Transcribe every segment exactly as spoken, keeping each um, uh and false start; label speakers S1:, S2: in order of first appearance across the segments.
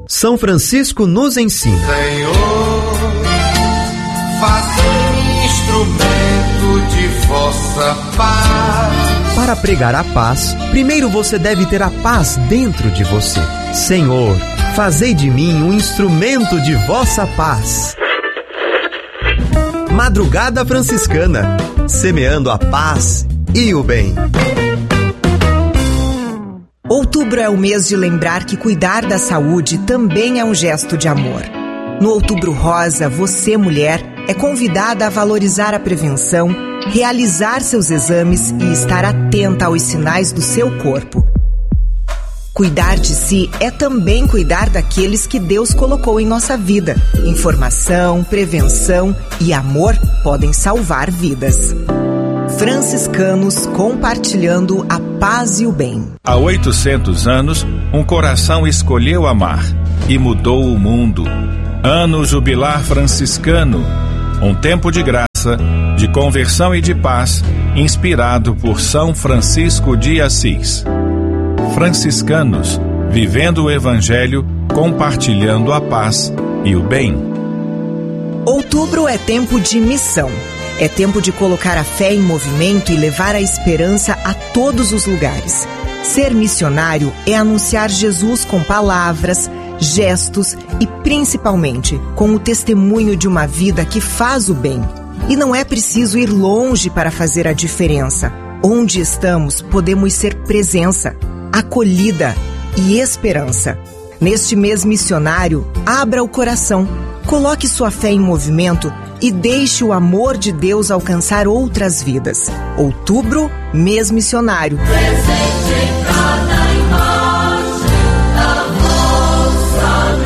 S1: São Francisco nos ensina.
S2: Senhor, faze-me instrumento de vossa paz.
S1: Para pregar a paz, primeiro você deve ter a paz dentro de você. Senhor, fazei de mim um instrumento de vossa paz. Madrugada Franciscana, semeando a paz e o bem.
S3: Outubro é o mês de lembrar que cuidar da saúde também é um gesto de amor. No Outubro Rosa, você, mulher, é convidada a valorizar a prevenção, realizar seus exames e estar atenta aos sinais do seu corpo. Cuidar de si é também cuidar daqueles que Deus colocou em nossa vida. Informação, prevenção e amor podem salvar vidas. Franciscanos compartilhando a paz e o bem.
S4: Há oitocentos anos, um coração escolheu amar e mudou o mundo. Ano Jubilar Franciscano, um tempo de graça, de conversão e de paz, inspirado por São Francisco de Assis. Franciscanos, vivendo o Evangelho, compartilhando a paz e o bem.
S3: Outubro é tempo de missão. É tempo de colocar a fé em movimento e levar a esperança a todos os lugares. Ser missionário é anunciar Jesus com palavras, gestos e, principalmente, com o testemunho de uma vida que faz o bem. E não é preciso ir longe para fazer a diferença. Onde estamos, podemos ser presença, acolhida e esperança. Neste mês missionário, abra o coração, coloque sua fé em movimento e deixe o amor de Deus alcançar outras vidas. Outubro, mês missionário.
S5: Presente em cada imagem da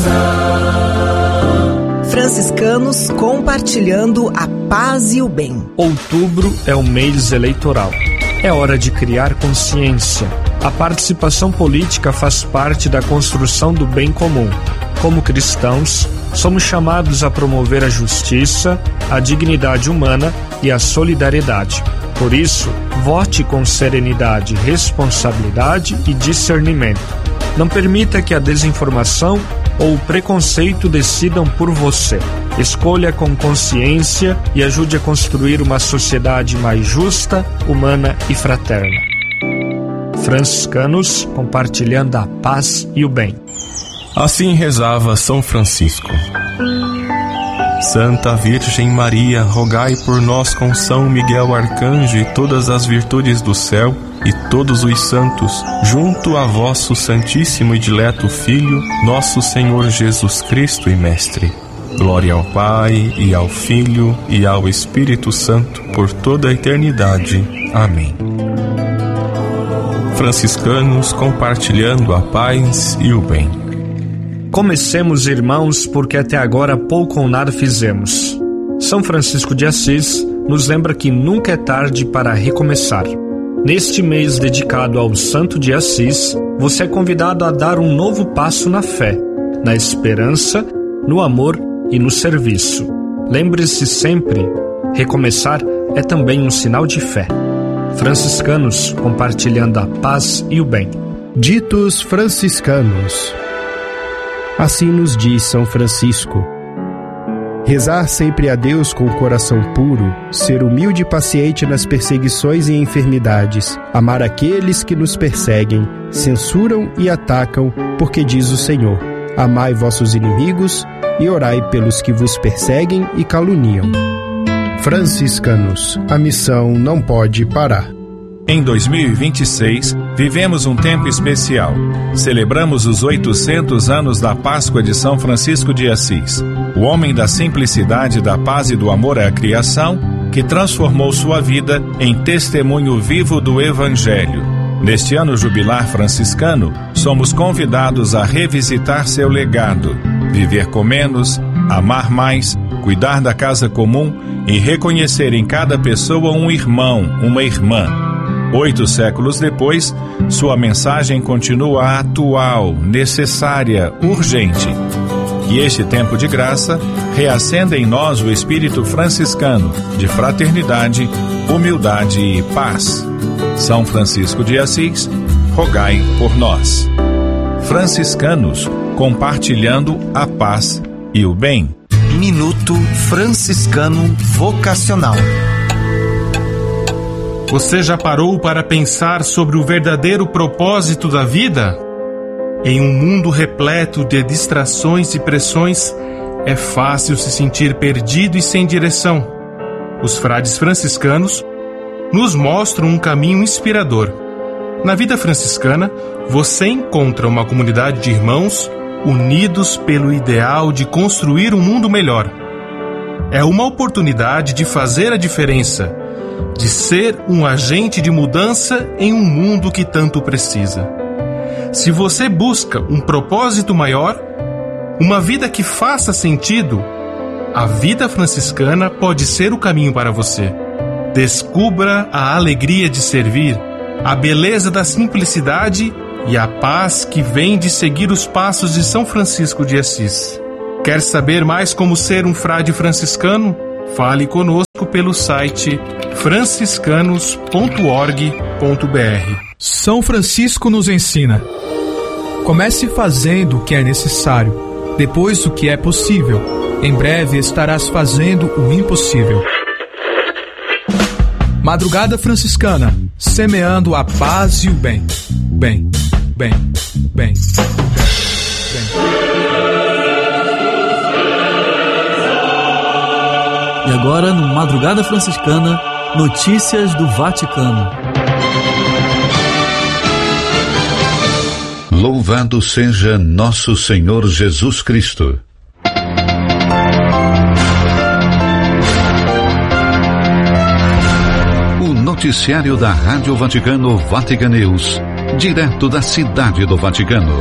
S5: vossa missão.
S3: Franciscanos compartilhando a paz e o bem.
S6: Outubro é o mês eleitoral. É hora de criar consciência. A participação política faz parte da construção do bem comum. Como cristãos, somos chamados a promover a justiça, a dignidade humana e a solidariedade. Por isso, vote com serenidade, responsabilidade e discernimento. Não permita que a desinformação ou o preconceito decidam por você. Escolha com consciência e ajude a construir uma sociedade mais justa, humana e fraterna. Franciscanos compartilhando a paz e o bem.
S7: Assim rezava São Francisco. Santa Virgem Maria, rogai por nós com São Miguel Arcanjo e todas as virtudes do céu e todos os santos, junto a vosso Santíssimo e Dileto Filho, nosso Senhor Jesus Cristo e Mestre. Glória ao Pai, e ao Filho, e ao Espírito Santo, por toda a eternidade. Amém. Franciscanos compartilhando a paz e o bem.
S6: Comecemos, irmãos, porque até agora pouco ou nada fizemos. São Francisco de Assis nos lembra que nunca é tarde para recomeçar. Neste mês dedicado ao Santo de Assis, você é convidado a dar um novo passo na fé, na esperança, no amor e no serviço. Lembre-se sempre, recomeçar é também um sinal de fé. Franciscanos compartilhando a paz e o bem.
S8: Ditos franciscanos. Assim nos diz São Francisco: rezar sempre a Deus com o coração puro, ser humilde e paciente nas perseguições e enfermidades, amar aqueles que nos perseguem, censuram e atacam, porque diz o Senhor: amai vossos inimigos e orai pelos que vos perseguem e caluniam. Franciscanos, a missão não pode parar.
S4: Em dois mil e vinte e seis, vivemos um tempo especial. Celebramos os oitocentos anos da Páscoa de São Francisco de Assis, o homem da simplicidade, da paz e do amor à criação, que transformou sua vida em testemunho vivo do Evangelho. Neste ano jubilar franciscano, somos convidados a revisitar seu legado, viver com menos, amar mais, cuidar da casa comum e reconhecer em cada pessoa um irmão, uma irmã. Oito séculos depois, sua mensagem continua atual, necessária, urgente. Que este tempo de graça reacenda em nós o espírito franciscano de fraternidade, humildade e paz. São Francisco de Assis, rogai por nós. franciscanos, compartilhando a paz e o bem.
S1: Minuto Franciscano Vocacional.
S7: Você já parou para pensar sobre o verdadeiro propósito da vida? Em um mundo repleto de distrações e pressões, é fácil se sentir perdido e sem direção. Os frades franciscanos nos mostram um caminho inspirador. Na vida franciscana, você encontra uma comunidade de irmãos unidos pelo ideal de construir um mundo melhor. É uma oportunidade de fazer a diferença, de ser um agente de mudança em um mundo que tanto precisa. Se você busca um propósito maior, uma vida que faça sentido, a vida franciscana pode ser o caminho para você. Descubra a alegria de servir, a beleza da simplicidade e a paz que vem de seguir os passos de São Francisco de Assis. Quer saber mais como ser um frade franciscano? Fale conosco pelo site franciscanos ponto org ponto br.
S9: São Francisco nos ensina: comece fazendo o que é necessário, depois o que é possível. Em breve estarás fazendo o impossível. Madrugada Franciscana, semeando a paz e o bem. Bem, bem, bem, bem, bem.
S10: E agora, no Madrugada Franciscana, notícias do Vaticano.
S11: Louvado seja nosso Senhor Jesus Cristo. O noticiário da Rádio Vaticano Vatican News, direto da Cidade do Vaticano.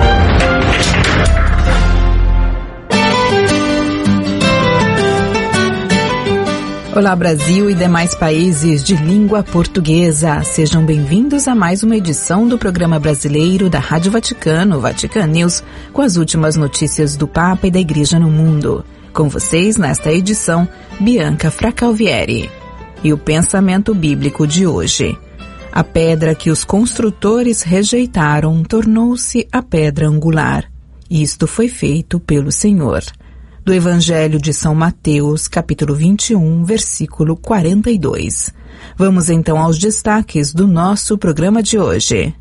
S12: Olá, Brasil e demais países de língua portuguesa. Sejam bem-vindos a mais uma edição do programa brasileiro da Rádio Vaticano, Vatican News, com as últimas notícias do Papa e da Igreja no mundo. Com vocês, nesta edição, Bianca Fracalvieri. E o pensamento bíblico de hoje. A pedra que os construtores rejeitaram tornou-se a pedra angular. Isto foi feito pelo Senhor. Do Evangelho de São Mateus, capítulo vinte e um, versículo quarenta e dois. Vamos então aos destaques do nosso programa de hoje.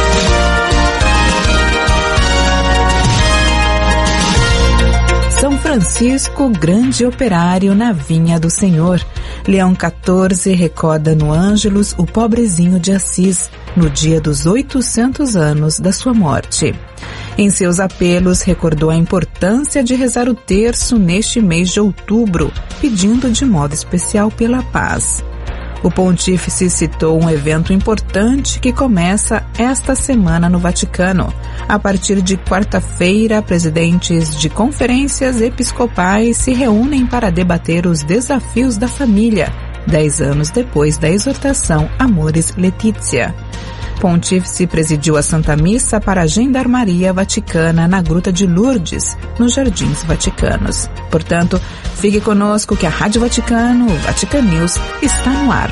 S12: São Francisco, grande operário na vinha do Senhor. Leão quatorze recorda no Ângelus o pobrezinho de Assis, no dia dos oitocentos anos da sua morte. Em seus apelos, recordou a importância de rezar o terço neste mês de outubro, pedindo de modo especial pela paz. O pontífice citou um evento importante que começa esta semana no Vaticano. A partir de quarta-feira, presidentes de conferências episcopais se reúnem para debater os desafios da família, dez anos depois da exortação Amoris Laetitia. Pontífice presidiu a Santa Missa para a Gendarmeria Vaticana na Gruta de Lourdes, nos Jardins Vaticanos. Portanto, fique conosco que a Rádio Vaticano, o Vatican News, está no ar.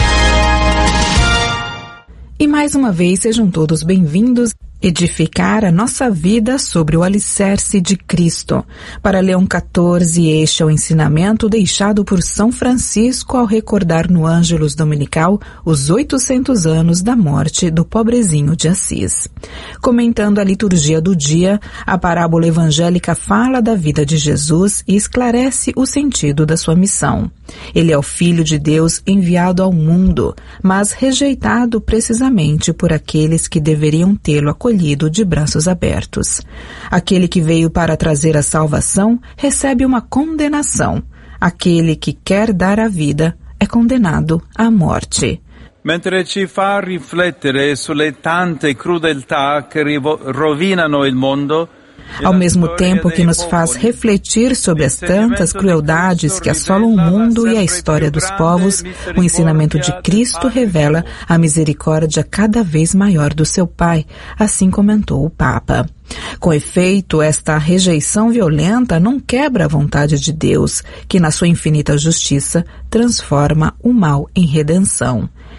S12: E mais uma vez, sejam todos bem-vindos. Edificar a nossa vida sobre o alicerce de Cristo. Para Leão quatorze, este é o ensinamento deixado por São Francisco ao recordar no Ângelus Dominical os oitocentos anos da morte do pobrezinho de Assis. Comentando a liturgia do dia, a parábola evangélica fala da vida de Jesus e esclarece o sentido da sua missão. Ele é o Filho de Deus enviado ao mundo, mas rejeitado precisamente por aqueles que deveriam tê-lo acolhido de braços abertos. Aquele que veio para trazer a salvação recebe uma condenação. Aquele que quer dar a vida é condenado à morte.
S13: Mentre ci fa riflettere sulle tante crudeltà che rovinano il mondo,
S12: ao mesmo tempo que nos faz refletir sobre as tantas crueldades que assolam o mundo e a história dos povos, o ensinamento de Cristo revela a misericórdia cada vez maior do seu Pai, assim comentou o Papa. Com efeito, esta rejeição violenta não quebra a vontade de Deus, que na sua infinita justiça transforma o mal em redenção.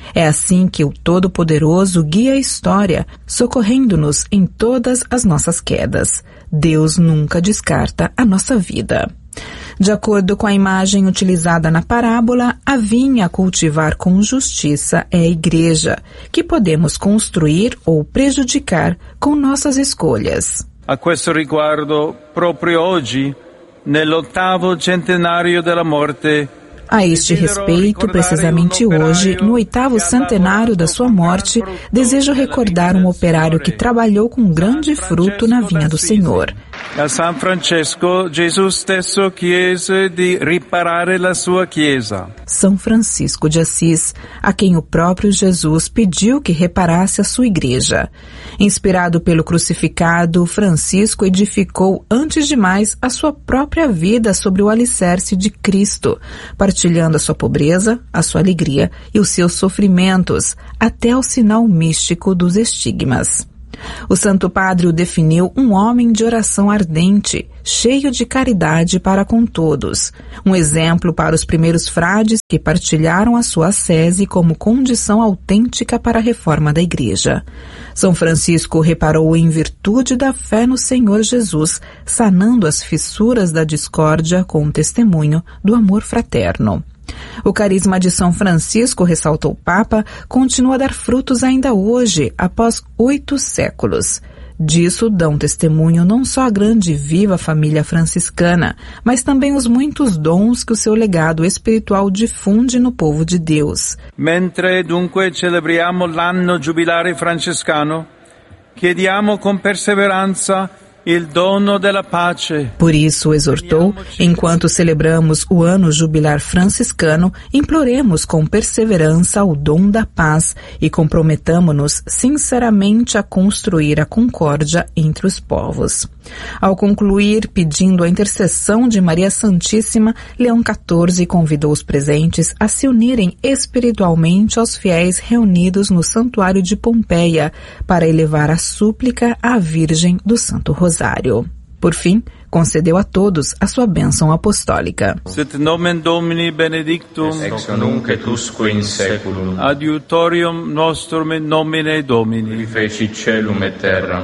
S12: É assim que o Todo-Poderoso guia a história, socorrendo-nos em todas as nossas quedas. Deus nunca descarta a nossa vida. De acordo com a imagem utilizada na parábola, a vinha a cultivar com justiça é a igreja, que podemos construir ou prejudicar com nossas escolhas.
S13: A questo riguardo, proprio oggi, nell'ottavo centenario della morte,
S12: a este respeito, precisamente hoje, no oitavo centenário da sua morte, desejo recordar um operário que trabalhou com grande fruto na vinha do Senhor.
S13: A San Francesco, Jesus stesso chiese di riparare la sua chiesa.
S12: São Francisco de Assis, a quem o próprio Jesus pediu que reparasse a sua igreja. Inspirado pelo crucificado, Francisco edificou, antes de mais, a sua própria vida sobre o alicerce de Cristo, partilhando a sua pobreza, a sua alegria e os seus sofrimentos, até o sinal místico dos estigmas. O Santo Padre o definiu um homem de oração ardente, cheio de caridade para com todos, um exemplo para os primeiros frades que partilharam a sua ascese como condição autêntica para a reforma da Igreja. São Francisco reparou em virtude da fé no Senhor Jesus, sanando as fissuras da discórdia com o testemunho do amor fraterno. O carisma de São Francisco, ressaltou o Papa, continua a dar frutos ainda hoje, após oito séculos. Disso dão testemunho não só a grande e viva família franciscana, mas também os muitos dons que o seu legado espiritual difunde no povo de Deus.
S13: Mentre dunque celebriamo l'anno giubilare francescano, chiediamo con perseveranza il dono della pace.
S12: Por isso, exortou, enquanto celebramos o ano jubilar franciscano, imploremos com perseverança o dom da paz e comprometamo-nos sinceramente a construir a concórdia entre os povos. Ao concluir, pedindo a intercessão de Maria Santíssima, Leão quatorze convidou os presentes a se unirem espiritualmente aos fiéis reunidos no Santuário de Pompeia para elevar a súplica à Virgem do Santo Rosário. Por fim, concedeu a todos a sua bênção apostólica.
S13: Sit nomen Domini benedictum,
S14: ex nunc et usque in saeculum,
S13: adiutorium nostrum in nomine Domini,
S14: qui feci caelum et terram.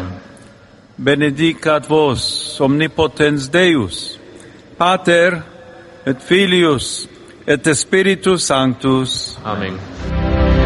S13: Benedicat vos, omnipotens Deus, Pater, et Filius, et Spiritus Sanctus.
S14: Amen.